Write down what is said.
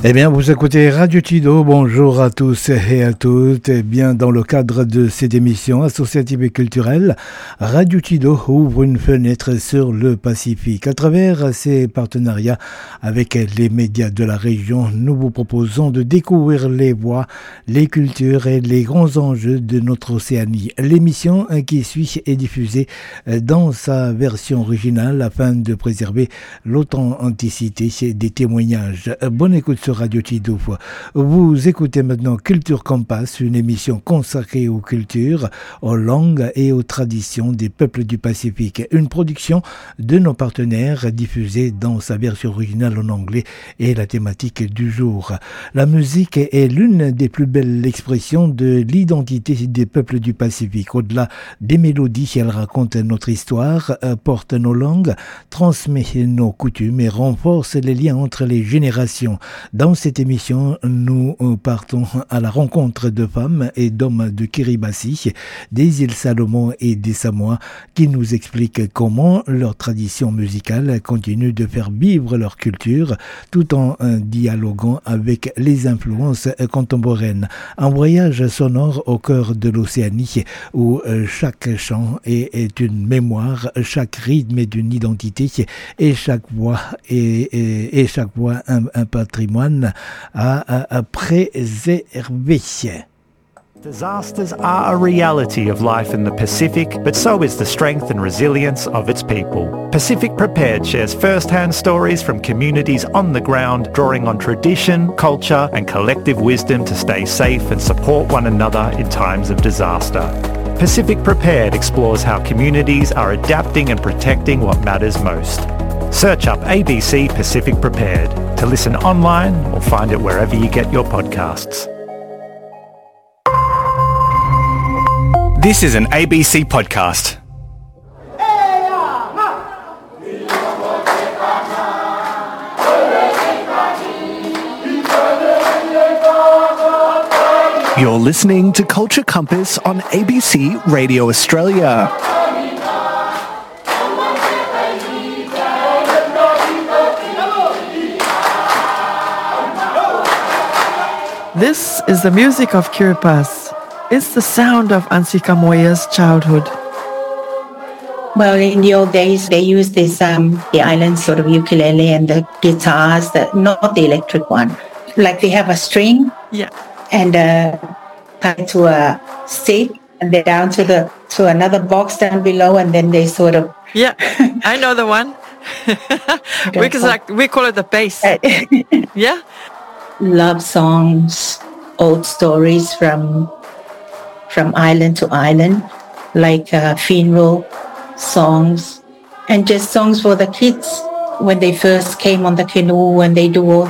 Eh bien, vous écoutez Radio Tido. Bonjour à tous et à toutes. Eh bien, dans le cadre de cette émission associative et culturelle, Radio Tido ouvre une fenêtre sur le Pacifique. À travers ses partenariats avec les médias de la région, nous vous proposons de découvrir les voix, les cultures et les grands enjeux de notre Océanie. L'émission qui suit est diffusée dans sa version originale afin de préserver l'authenticité des témoignages. Bonne écoute sur Radio Tido. Vous écoutez maintenant Culture Compass, une émission consacrée aux cultures, aux langues et aux traditions des peuples du Pacifique. Une production de nos partenaires diffusée dans sa version originale en anglais et la thématique du jour. La musique est l'une des plus belles expressions de l'identité des peuples du Pacifique. Au-delà des mélodies, elle raconte notre histoire, porte nos langues, transmet nos coutumes et renforce les liens entre les générations. Dans cette émission, nous partons à la rencontre de femmes et d'hommes de Kiribati, des îles Salomon et des Samoa, qui nous expliquent comment leur tradition musicale continue de faire vivre leur culture tout en dialoguant avec les influences contemporaines. Un voyage sonore au cœur de l'Océanie où chaque chant est une mémoire, chaque rythme est une identité et chaque voix est un patrimoine à préserver. Disasters are a reality of life in the Pacific, but so is the strength and resilience of its people. Pacific Prepared shares first-hand stories from communities on the ground, drawing on tradition, culture and collective wisdom to stay safe and support one another in times of disaster. Pacific Prepared explores how communities are adapting and protecting what matters most. Search up ABC Pacific Prepared to listen online or find it wherever you get your podcasts. This is an ABC podcast. You're listening to Culture Compass on ABC Radio Australia. This is the music of Kiribati. It's the sound of Ansika Moya's childhood. Well, in the old days, they used this, the island sort of ukulele and the guitars, not the electric one. Like they have a string and tied to a stick and then down to another box down below, and then they sort of... Yeah, I know the one. we call it the bass. Yeah? Love songs, old stories from island to island, like funeral songs, and just songs for the kids when they first came on the canoe, and they do all